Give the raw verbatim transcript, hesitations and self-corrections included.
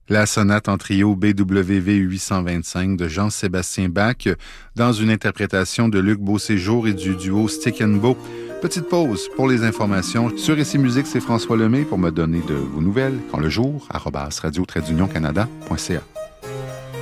La sonate en trio B W V huit cent vingt-cinq de Jean-Sébastien Bach dans une interprétation de Luc Beauséjour et du duo Stick and Bow. Petite pause pour les informations. Sur Ici Musique, c'est François Lemay pour me donner de vos nouvelles quand le jour, arobase radio-canada point c a.